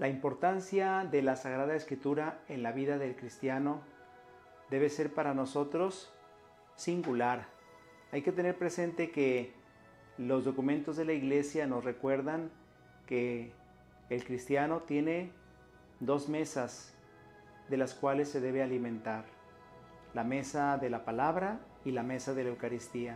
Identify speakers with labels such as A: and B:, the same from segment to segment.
A: La importancia de la Sagrada Escritura en la vida del cristiano debe ser para nosotros singular. Hay que tener presente que los documentos de la Iglesia nos recuerdan que el cristiano tiene dos mesas de las cuales se debe alimentar: la mesa de la palabra y la mesa de la Eucaristía.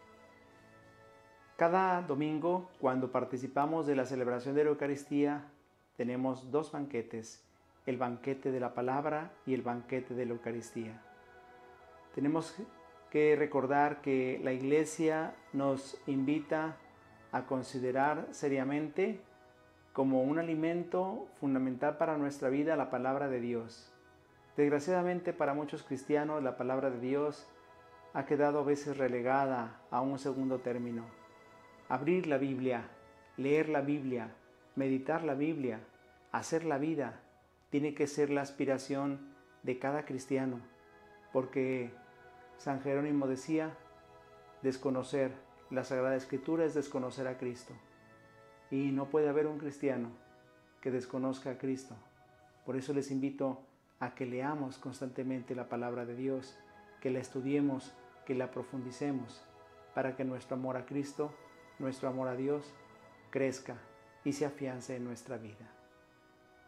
A: Cada domingo, cuando participamos de la celebración de la Eucaristía, tenemos dos banquetes: el banquete de la palabra y el banquete de la Eucaristía. Tenemos que recordar que la Iglesia nos invita a considerar seriamente como un alimento fundamental para nuestra vida la palabra de Dios. Desgraciadamente para muchos cristianos la palabra de Dios ha quedado a veces relegada a un segundo término. Abrir la Biblia, leer la Biblia, meditar la Biblia, hacer la vida, tiene que ser la aspiración de cada cristiano, porque San Jerónimo decía: desconocer la Sagrada Escritura es desconocer a Cristo. Y no puede haber un cristiano que desconozca a Cristo. Por eso les invito a que leamos constantemente la palabra de Dios, que la estudiemos, que la profundicemos, para que nuestro amor a Cristo, nuestro amor a Dios, crezca y se afiance en nuestra vida.